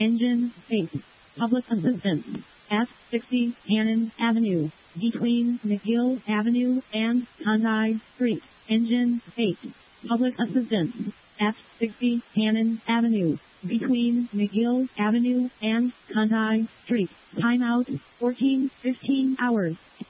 Engine Space. Public Assistance. F60 Hannon Avenue. Between McGill Avenue and Conti Street. Engine Space. Public Assistance. F60 Hannon Avenue. Between McGill Avenue and Conti Street. Timeout 14:15 hours.